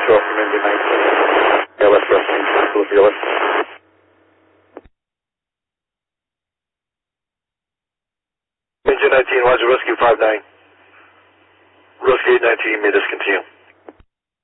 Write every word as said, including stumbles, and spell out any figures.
show from engine nineteen. L S West, L S. Engine nineteen, Roger, rescue five nine. Rescue eight nineteen, may discontinue.